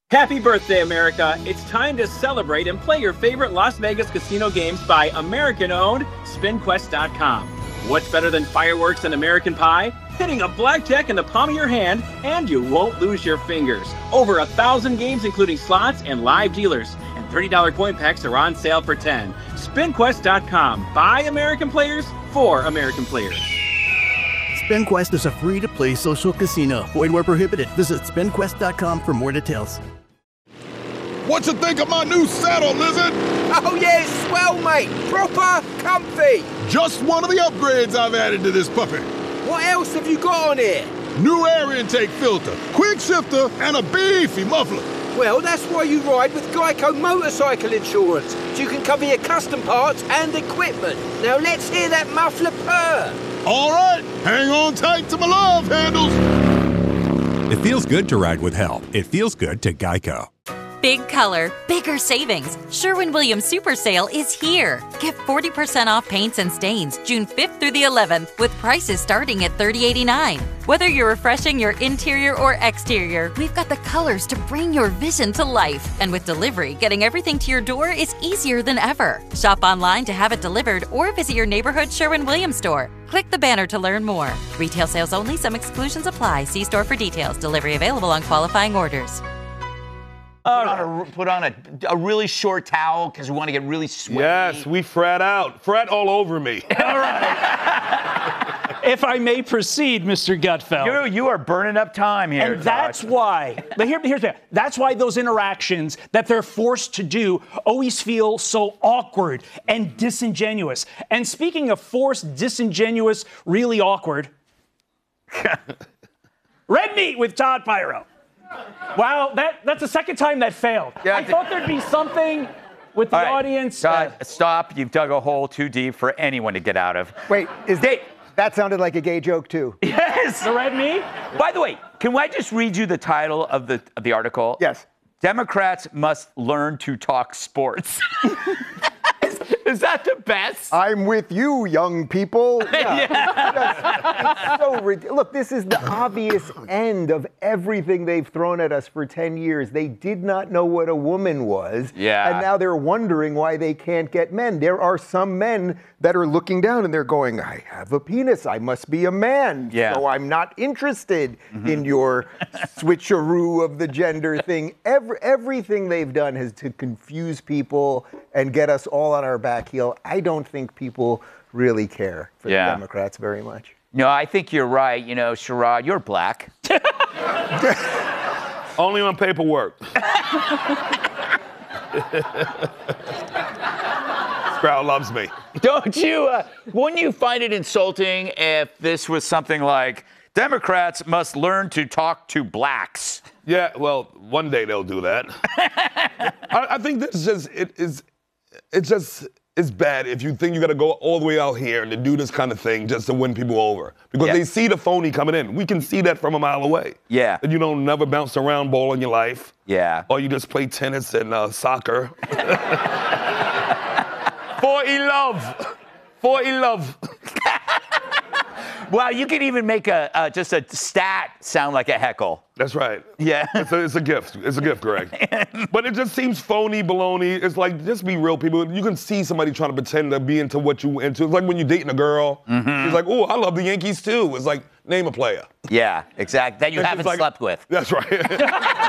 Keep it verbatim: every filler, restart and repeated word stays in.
Happy birthday, America. It's time to celebrate and play your favorite Las Vegas casino games by American-owned Spin Quest dot com. What's better than fireworks and American pie? Hitting a blackjack in the palm of your hand, and you won't lose your fingers. Over a thousand games, including slots and live dealers. And thirty dollar coin packs are on sale for ten dollars. Spin Quest dot com. By American players, for American players. SpinQuest is a free-to-play social casino. Void where prohibited. Visit Spin Quest dot com for more details. What you think of my new saddle, Lizard? Oh yeah, it's swell, mate. Proper comfy. Just one of the upgrades I've added to this puppy. What else have you got on here? New air intake filter, quick shifter, and a beefy muffler. Well, that's why you ride with Geico Motorcycle Insurance, so you can cover your custom parts and equipment. Now let's hear that muffler purr. All right, hang on tight to my love handles. It feels good to ride with help. It feels good to Geico. Big color, bigger savings. Sherwin-Williams Super Sale is here. Get forty percent off paints and stains June fifth through the eleventh with prices starting at thirty eighty-nine. Whether you're refreshing your interior or exterior, we've got the colors to bring your vision to life. And with delivery, getting everything to your door is easier than ever. Shop online to have it delivered or visit your neighborhood Sherwin-Williams store. Click the banner to learn more. Retail sales only. Some exclusions apply. See store for details. Delivery available on qualifying orders. Put on, a, put on a, a really short towel because we want to get really sweaty. Yes, we fret out. Fret all over me. All right. If I may proceed, Mister Gutfeld. You, you are burning up time here. And that's why, but here, here's the, that's why those interactions that they're forced to do always feel so awkward and disingenuous. And speaking of forced, disingenuous, really awkward, Red Meat with Todd Pyro. Wow, that, that's the second time that failed. Yeah, I thought there'd be something with the right. audience. Todd, uh, stop. You've dug a hole too deep for anyone to get out of. Wait, is they, that sounded like a gay joke, too. Yes. The Red Meat? By the way, can I just read you the title of the, of the article? Yes. Democrats must learn to talk sports. Is that the best? I'm with you, young people. Yeah. yeah. It's so ridiculous. Look, this is the obvious end of everything they've thrown at us for ten years. They did not know what a woman was. Yeah. And now they're wondering why they can't get men. There are some men that are looking down and they're going, I have a penis. I must be a man. Yeah. So I'm not interested mm-hmm. in your switcheroo of the gender thing. Every, everything they've done is to confuse people and get us all on our back heel. I don't think people really care for yeah. the Democrats very much. No, I think you're right. You know, Sherrod, you're black. Only on paperwork. Crowd loves me. Don't you? Uh, wouldn't you find it insulting if this was something like Democrats must learn to talk to blacks? Yeah, well, one day they'll do that. I, I think this is just it is. It's just it's bad if you think you got to go all the way out here and to do this kind of thing just to win people over because yeah. they see the phony coming in. We can see that from a mile away. Yeah. And you don't never bounce around ball in your life. Yeah. Or you just play tennis and uh, soccer. For in love. For in love. Well, you can even make a uh, just a stat sound like a heckle. That's right. Yeah. It's a, it's a gift. It's a gift, Greg. But it just seems phony, baloney. It's like, just be real, people. You can see somebody trying to pretend to be into what you into. It's like when you're dating a girl. Mm-hmm. She's like, oh, I love the Yankees too. It's like, name a player. Yeah, exactly. That you and haven't like, slept with. That's right.